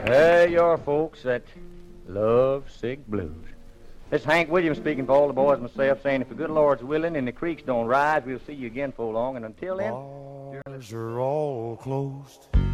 Hey, your folks that love sick blues. This is Hank Williams speaking for all the boys and myself, saying if the good Lord's willing and the creeks don't rise, we'll see you again for long. And until then... Bars are all closed.